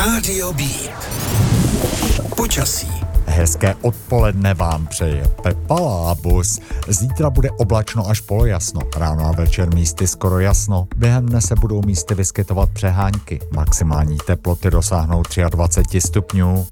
Rádio Beat. Počasí. Hezké odpoledne vám přeje Pepa Lábus. Zítra bude oblačno až polojasno, ráno a večer místy skoro jasno. Během dne se budou místy vyskytovat přehánky. Maximální teploty dosáhnou 23 stupňů.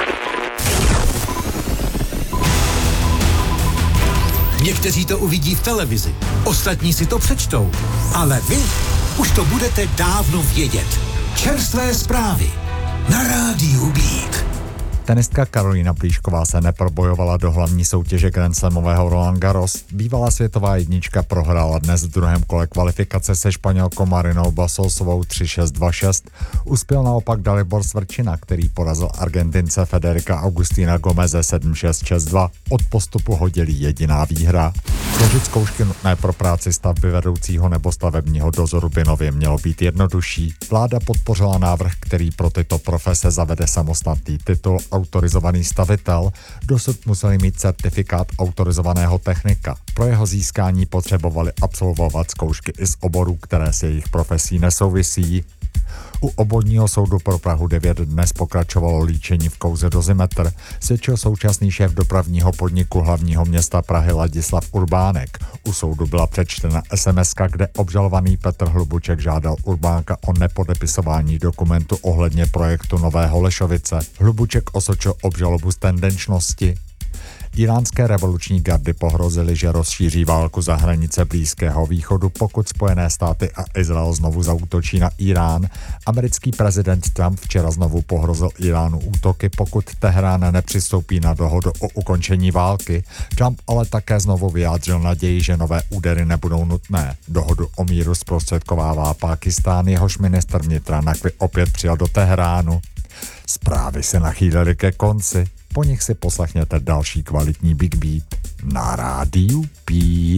Někteří to uvidí v televizi, ostatní si to přečtou, ale vy už to budete dávno vědět. Čerstvé zprávy na Rádiu Beat. Tenistka Karolína Plíšková se neprobojovala do hlavní soutěže Grand Slamového Roland Garros. Bývalá světová jednička prohrála dnes v druhém kole kvalifikace se Španělkou Marinou Basosovou 3-6-2-6. Uspěl naopak Dalibor Svrčina, který porazil Argentince Federica Agustina Gomeze 7-6-6-2. Od postupu ho dělí jediná výhra. Složit zkoušky nutné pro práci stavby vedoucího nebo stavebního dozoru by nově mělo být jednodušší. Vláda podpořila návrh, který pro tyto profese zavede samostatný titul autorizovaný stavitel. Dosud museli mít certifikát autorizovaného technika. Pro jeho získání potřebovali absolvovat zkoušky i z oborů, které s jejich profesí nesouvisí. U obvodního soudu pro Prahu 9 dnes pokračovalo líčení v kauze Dozimetr, svědčil současný šéf dopravního podniku hlavního města Prahy Ladislav Urbánek. U soudu byla přečtena SMS-ka, kde obžalovaný Petr Hlubuček žádal Urbánka o nepodepisování dokumentu ohledně projektu Nové Holešovice. Hlubuček osočil obžalobu z tendenčnosti. Iránské revoluční gardy pohrozily, že rozšíří válku za hranice Blízkého východu, pokud Spojené státy a Izrael znovu zaútočí na Irán. Americký prezident Trump včera znovu pohrozil Iránu útoky, pokud Teherán nepřistoupí na dohodu o ukončení války. Trump ale také znovu vyjádřil naději, že nové údery nebudou nutné. Dohodu o míru zprostředkovává Pákistán, jehož ministr vnitra Naqvi opět přijel do Teheránu. Zprávy se nachýlily ke konci. Po nich si poslechněte další kvalitní Big Beat na Rádiu Beat.